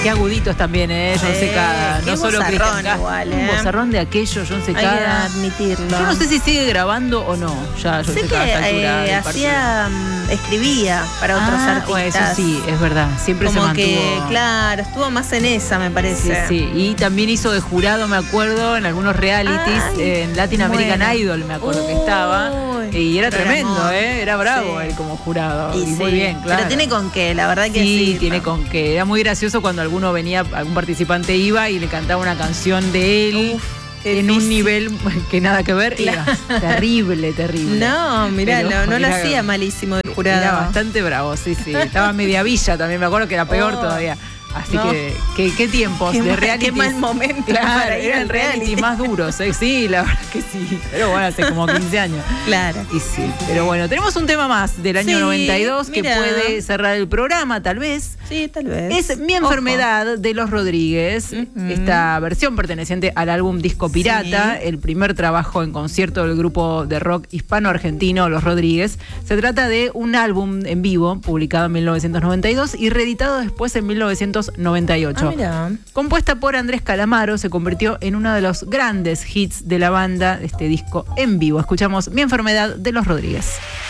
Qué aguditos también, John Secada. Qué No solo vozarrón Cristian igual, Un vozarrón de aquello, John Secada. Hay que admitirlo. Yo no sé si sigue grabando o no. Ya John Sé Secada a esta altura que del partido. escribía para otros artistas. Bueno, eso sí, es verdad. Siempre como se mantuvo. que, claro, estuvo más en esa, me parece. Sí. Y también hizo de jurado, me acuerdo, en algunos realities. En Latin American Idol, me acuerdo que estaba. Y era tremendo, Era bravo él como jurado. Y muy bien, claro. Pero tiene con qué, la verdad que sí. Sí, tiene con qué. Era muy gracioso cuando algún participante iba y le cantaba una canción de él. En un nivel que nada que ver. Era terrible. No, mirá, no lo hacía malísimo el jurado. Era bastante bravo, sí. Estaba media villa también, me acuerdo que era peor todavía. Así que qué tiempos de reality. Qué mal momento. Claro, para ir eran reality más duros, Sí, la verdad que sí. Pero bueno, hace como 15 años. Claro. Y sí. Pero bueno, tenemos un tema más del año 92 que puede cerrar el programa, tal vez. Sí, tal vez. Es Mi enfermedad de Los Rodríguez. Esta versión perteneciente al álbum Disco Pirata, el primer trabajo en concierto del grupo de rock hispano-argentino Los Rodríguez. Se trata de un álbum en vivo publicado en 1992 y reeditado después en 1998. Compuesta por Andrés Calamaro, se convirtió en uno de los grandes hits de la banda de este disco en vivo. Escuchamos Mi enfermedad de Los Rodríguez.